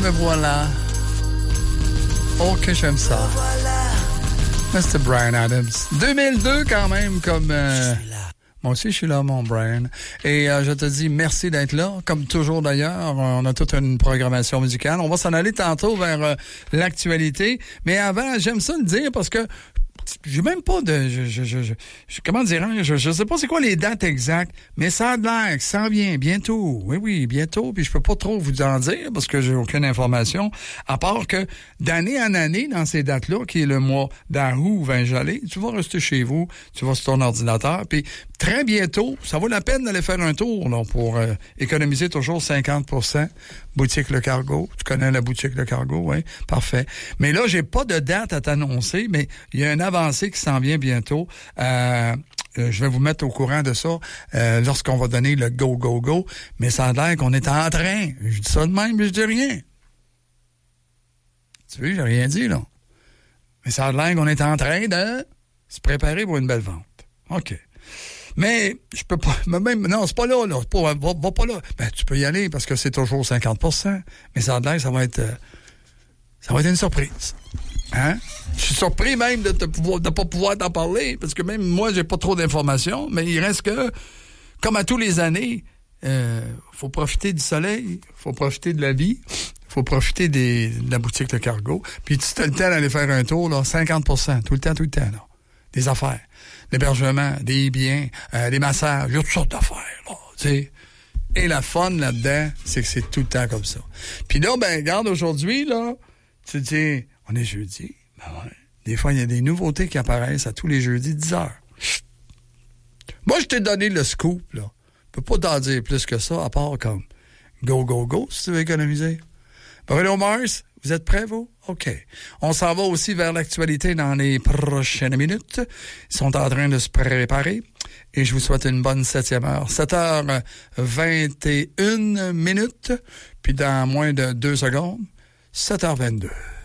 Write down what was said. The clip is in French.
Me voilà. Oh, que j'aime ça. Mr. Bryan Adams. 2002 quand même, comme... Moi aussi, je suis là, mon Brian. Et je te dis merci d'être là. Comme toujours, d'ailleurs, on a toute une programmation musicale. On va s'en aller tantôt vers l'actualité. Mais avant, j'aime ça le dire parce que j'ai même pas de... comment dire? Je sais pas c'est quoi les dates exactes, mais ça a l'air que ça vient bientôt. Oui, bientôt. Puis je peux pas trop vous en dire parce que j'ai aucune information. À part que d'année en année, dans ces dates-là, qui est le mois d'août ou 20 janvier, tu vas rester chez vous, tu vas sur ton ordinateur. Puis très bientôt, ça vaut la peine d'aller faire un tour là, pour économiser toujours 50%. Boutique Le Cargo. Tu connais la boutique Le Cargo, oui? Parfait. Mais là, j'ai pas de date à t'annoncer, mais il y a une avancée qui s'en vient bientôt. Je vais vous mettre au courant de ça lorsqu'on va donner le go, go, go. Mais ça a l'air qu'on est en train. Je dis ça de même, mais je dis rien. Tu vois, j'ai rien dit, là. Mais ça a l'air qu'on est en train de se préparer pour une belle vente. OK. Mais je peux pas. Même, non, c'est pas là. Va pas là. Ben, tu peux y aller parce que c'est toujours 50%. Mais ça a l'air que ça va être une surprise. Hein? Je suis surpris même de pas pouvoir t'en parler parce que même moi, j'ai pas trop d'informations. Mais il reste que, comme à tous les années, faut profiter du soleil, faut profiter de la vie, faut profiter de la boutique Le Cargo. Puis tu as le temps d'aller faire un tour, là, 50%, tout le temps, là. Des affaires, l'hébergement, des biens, des massages, il y a toutes sortes d'affaires, là, tu sais. Et la fun là-dedans, c'est que c'est tout le temps comme ça. Puis là, ben, regarde, aujourd'hui, là, tu te dis, on est jeudi, ben ouais. Des fois, il y a des nouveautés qui apparaissent à tous les jeudis, 10h. Moi, je t'ai donné le scoop, là. Je peux pas t'en dire plus que ça, à part comme go, go, go, si tu veux économiser. Bruno Mars, vous êtes prêts, vous? OK. On s'en va aussi vers l'actualité dans les prochaines minutes. Ils sont en train de se préparer. Et je vous souhaite une bonne 7e heure. 7h21 minutes. Puis dans moins de 2 secondes, 7h22.